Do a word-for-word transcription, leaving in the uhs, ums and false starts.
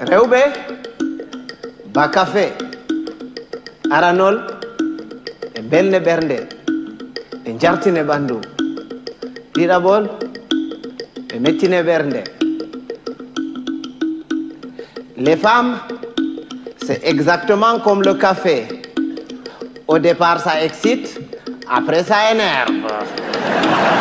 rewɓe ba café aranol e belne ɓernde e jartine ɓandu ɗiɗaɓol e mettine ɓernde. Les femmes, c'est exactement comme le café. Au départ, ça excite, après ça énerve.